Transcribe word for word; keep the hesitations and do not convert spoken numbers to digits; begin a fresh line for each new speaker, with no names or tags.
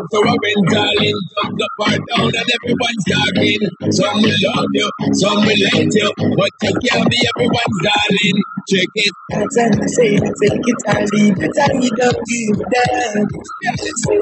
So I've been calling, thumbs up or down, and everyone's talking. Some will love you, some will hate you, but you can't be everyone's darling. Check it. That's what I say, take it or leave it, and you don't give a damn.